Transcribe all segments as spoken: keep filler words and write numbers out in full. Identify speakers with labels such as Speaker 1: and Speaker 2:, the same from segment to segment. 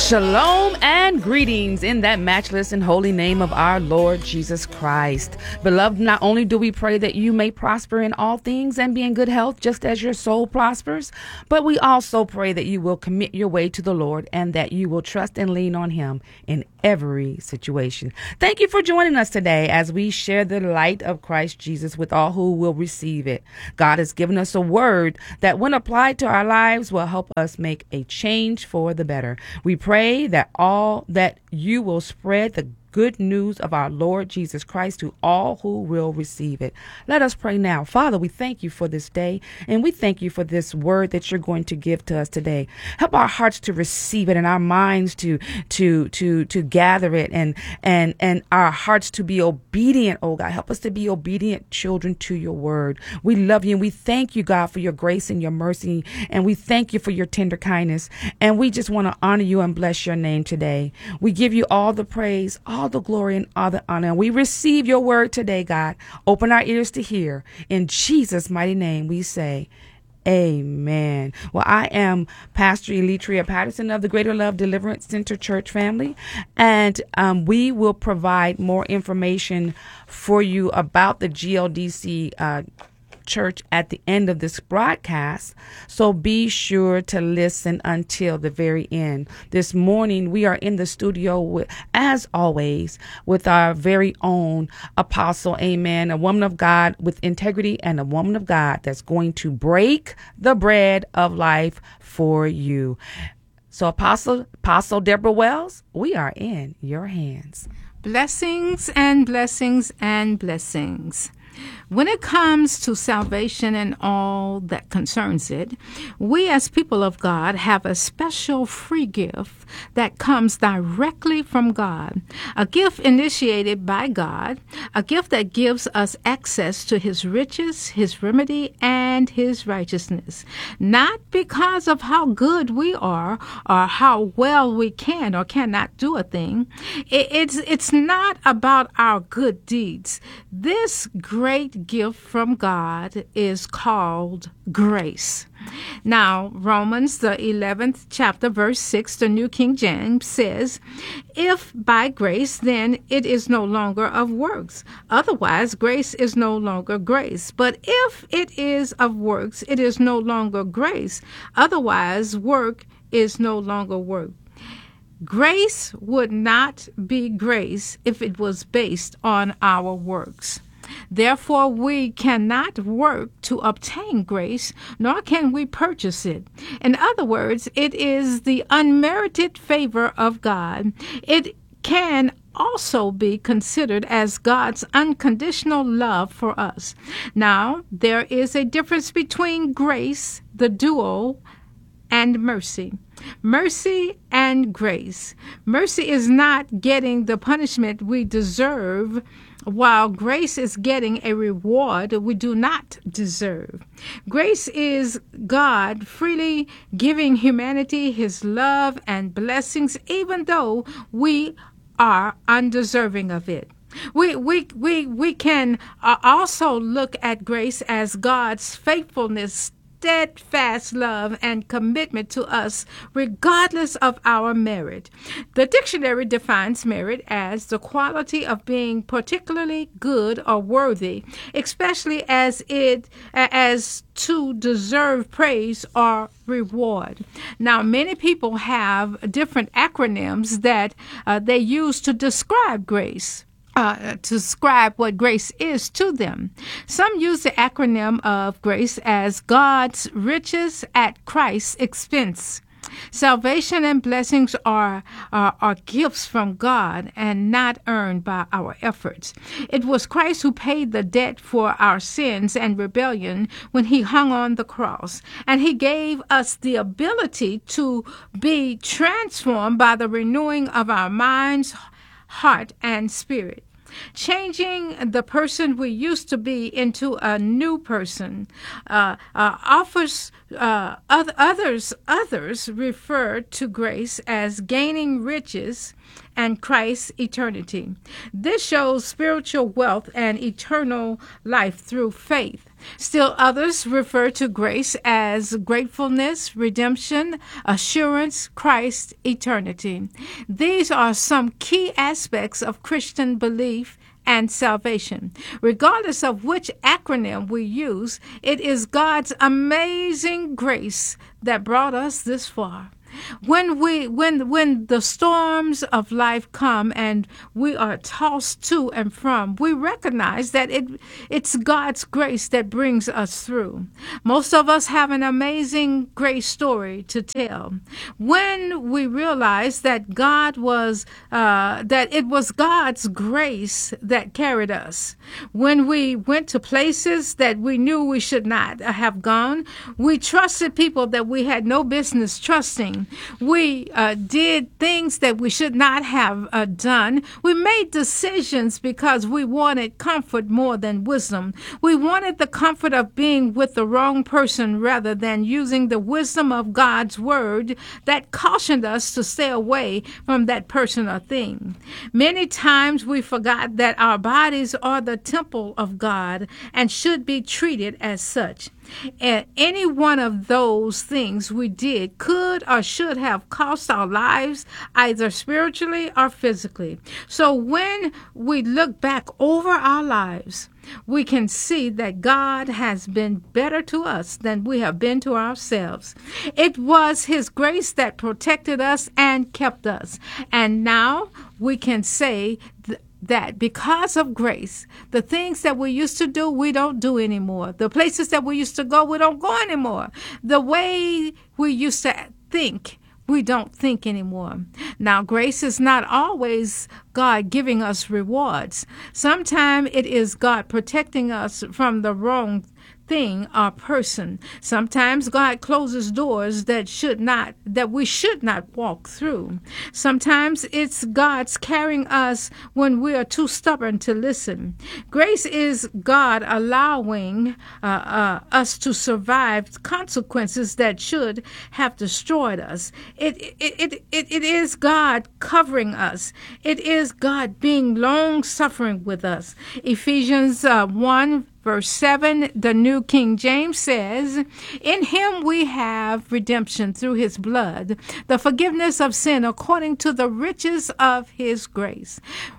Speaker 1: Shalom and greetings in that matchless and holy name of our Lord Jesus Christ. Beloved, not only do we pray that you may prosper in all things and be in good health just as your soul prospers, but we also pray that you will commit your way to the Lord and that you will trust and lean on him in every situation. Thank you for joining us today as we share the light of Christ Jesus with all who will receive it. God has given us a word that when applied to our lives will help us make a change for the better. We pray that all that you will spread the good news of our Lord Jesus Christ to all who will receive it. Let us pray now. Father, we thank you for this day, and we thank you for this word that you're going to give to us today. Help our hearts to receive it and our minds to to to to gather it, and and and our hearts to be obedient. Oh God, help us to be obedient children to your word. We love you and we thank you, God, for your grace and your mercy, and we thank you for your tender kindness, and we just want to honor you and bless your name today. We give you all the praise, all the glory, and all the honor. And we receive your word today, God. Open our ears to hear. In Jesus' mighty name we say, amen. Well, I am Pastor Eletria Patterson of the Greater Love Deliverance Center Church family, and um, we will provide more information for you about the G L D C uh Church at the end of this broadcast, so be sure to listen until the very end. This morning we are in the studio with, as always, with our very own apostle, amen, a woman of God with integrity and a woman of God that's going to break the bread of life for you. So Apostle Apostle Deborah Wells, we are in your hands.
Speaker 2: Blessings and blessings and blessings. When it comes to salvation and all that concerns it, we as people of God have a special free gift that comes directly from God, a gift initiated by God, a gift that gives us access to his riches, his remedy, and his righteousness, not because of how good we are or how well we can or cannot do a thing. It's, it's not about our good deeds. This great gift from God is called grace. Now, Romans, the eleventh chapter, verse six, the New King James says, if by grace, then it is no longer of works. Otherwise, grace is no longer grace. But if it is of works, it is no longer grace. Otherwise, work is no longer work. Grace would not be grace if it was based on our works. Therefore, we cannot work to obtain grace, nor can we purchase it. In other words, it is the unmerited favor of God. It can also be considered as God's unconditional love for us. Now, there is a difference between grace, the duo, and mercy. Mercy and grace. Mercy is not getting the punishment we deserve, while grace is getting a reward we do not deserve. Grace is God freely giving humanity his love and blessings, even though we are undeserving of it. We we we we can uh, also look at grace as God's faithfulness, steadfast love, and commitment to us regardless of our merit. The dictionary defines merit as the quality of being particularly good or worthy, especially as it as to deserve praise or reward. Now, many people have different acronyms that uh, they use to describe grace. Uh, to describe what grace is to them. Some use the acronym of grace as God's riches at Christ's expense. Salvation and blessings are, are, are gifts from God and not earned by our efforts. It was Christ who paid the debt for our sins and rebellion when he hung on the cross, and he gave us the ability to be transformed by the renewing of our minds, heart, and spirit. Changing the person we used to be into a new person uh, uh, offers uh, others. Others refer to grace as gaining riches and Christ's eternity. This shows spiritual wealth and eternal life through faith. Still others refer to grace as gratefulness, redemption, assurance, Christ, eternity. These are some key aspects of Christian belief and salvation. Regardless of which acronym we use, it is God's amazing grace that brought us this far. When we when when the storms of life come and we are tossed to and from, we recognize that it it's God's grace that brings us through. Most of us have an amazing grace story to tell. When we realize that God was uh, that it was God's grace that carried us. When we went to places that we knew we should not have gone, we trusted people that we had no business trusting. We uh, did things that we should not have uh, done. We made decisions because we wanted comfort more than wisdom. We wanted the comfort of being with the wrong person rather than using the wisdom of God's word that cautioned us to stay away from that person or thing. Many times we forgot that our bodies are the temple of God and should be treated as such. And any one of those things we did could or should have cost our lives, either spiritually or physically. So when we look back over our lives, we can see that God has been better to us than we have been to ourselves. It was His grace that protected us and kept us. And now we can say th- that because of grace, the things that we used to do, we don't do anymore. The places that we used to go, we don't go anymore. The way we used to think, we don't think anymore. Now, grace is not always God giving us rewards. Sometimes it is God protecting us from the wrong thing or person. Sometimes God closes doors that should not, that we should not walk through. Sometimes it's God's carrying us when we are too stubborn to listen. Grace is God allowing uh, uh, us to survive consequences that should have destroyed us. It, it, it, it, it is God covering us. It is God being long-suffering with us. Ephesians uh, one Verse seven, the New King James says, "In him we have redemption through his blood, the forgiveness of sin according to the riches of his grace."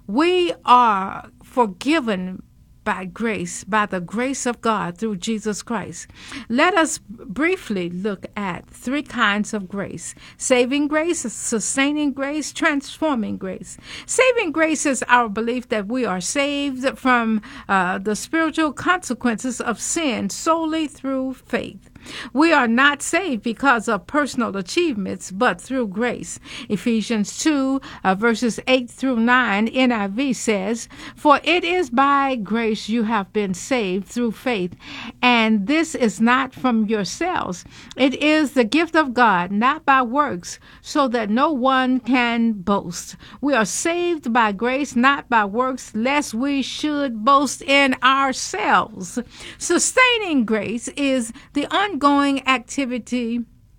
Speaker 2: We are forgiven by grace, by the grace of God through Jesus Christ. Let us briefly look at three kinds of grace: saving grace, sustaining grace, transforming grace. Saving grace is our belief that we are saved from uh, the spiritual consequences of sin solely through faith. We are not saved because of personal achievements, but through grace. Ephesians two, uh, verses eight through nine, N I V says, "For it is by grace you have been saved through faith, and this is not from yourselves. It is the gift of God, not by works, so that no one can boast. We are saved by grace, not by works, lest we should boast in ourselves." Sustaining grace is the ongoing activity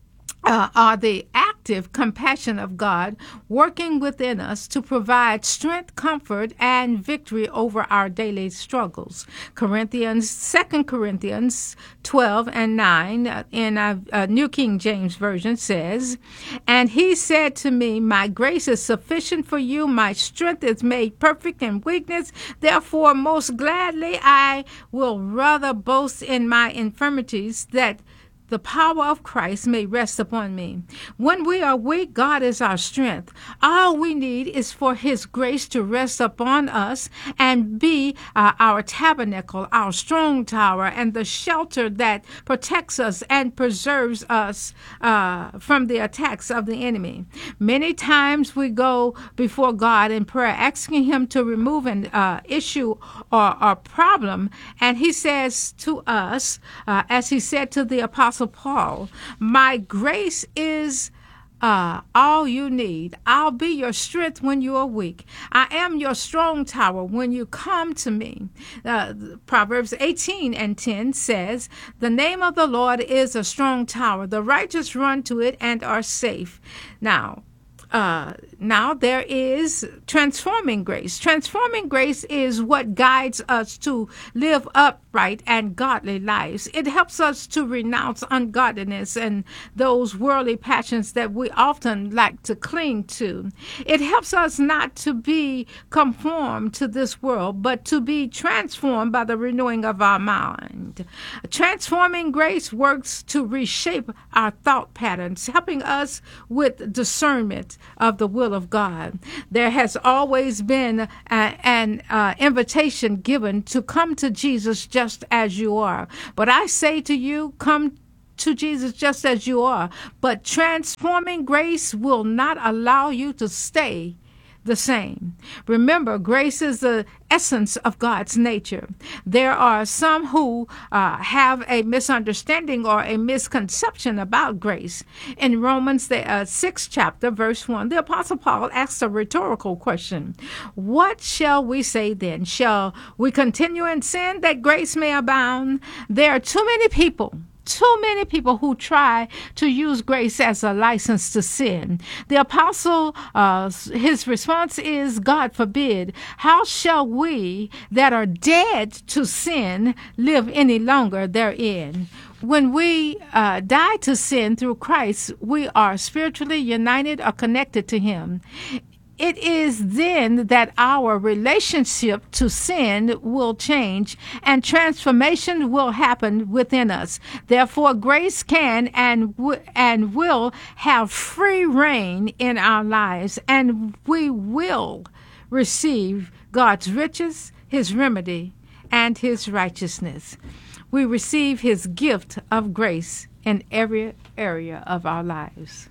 Speaker 2: uh, or the active compassion of God working within us to provide strength, comfort, and victory over our daily struggles. Corinthians, Second Corinthians twelve and nine uh, in a, a New King James Version says, "And he said to me, my grace is sufficient for you. My strength is made perfect in weakness. Therefore, most gladly I will rather boast in my infirmities, that the power of Christ may rest upon me." When we are weak, God is our strength. All we need is for his grace to rest upon us and be uh, our tabernacle, our strong tower, and the shelter that protects us and preserves us uh, from the attacks of the enemy. Many times we go before God in prayer asking him to remove an uh, issue or, or problem, and he says to us, uh, as he said to the Apostle Paul, "My grace is uh, all you need. I'll be your strength when you are weak. I am your strong tower when you come to me." Uh, Proverbs eighteen and ten says, "The name of the Lord is a strong tower. The righteous run to it and are safe." Now, Uh, now there is transforming grace. Transforming grace is what guides us to live upright and godly lives. It helps us to renounce ungodliness and those worldly passions that we often like to cling to. It helps us not to be conformed to this world, but to be transformed by the renewing of our mind. Transforming grace works to reshape our thought patterns, helping us with discernment of the will of God. There has always been a, an uh, invitation given to come to Jesus just as you are. But I say to you, come to Jesus just as you are. But transforming grace will not allow you to stay the same. Remember, grace is the essence of God's nature. There are some who uh, have a misunderstanding or a misconception about grace. In Romans, the uh, sixth chapter, verse one, the Apostle Paul asks a rhetorical question. What shall we say then? Shall we continue in sin that grace may abound? There are too many people Too many people who try to use grace as a license to sin. The apostle, uh, his response is, God forbid. How shall we that are dead to sin live any longer therein? When we uh, die to sin through Christ, we are spiritually united or connected to him. It is then that our relationship to sin will change and transformation will happen within us. Therefore, grace can and w- and will have free reign in our lives, and we will receive God's riches, his remedy, and his righteousness. We receive his gift of grace in every area of our lives.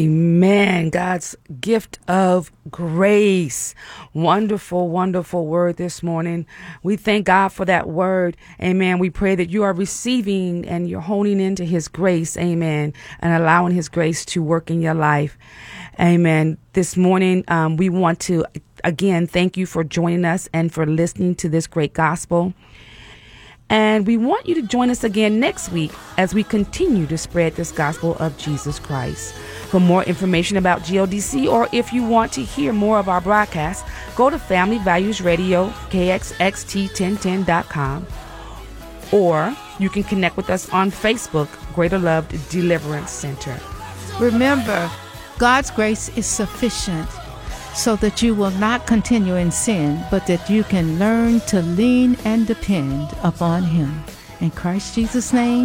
Speaker 1: Amen. God's gift of grace. Wonderful, wonderful word this morning. We thank God for that word. Amen. We pray that you are receiving and you're honing into his grace. Amen. And allowing his grace to work in your life. Amen. This morning, um, we want to, again, thank you for joining us and for listening to this great gospel. And we want you to join us again next week as we continue to spread this gospel of Jesus Christ. For more information about G O D C, or if you want to hear more of our broadcasts, go to Family Values Radio, K X X T ten ten dot com. Or you can connect with us on Facebook, Greater Love Deliverance Center.
Speaker 2: Remember, God's grace is sufficient, so that you will not continue in sin, but that you can learn to lean and depend upon him. In Christ Jesus' name,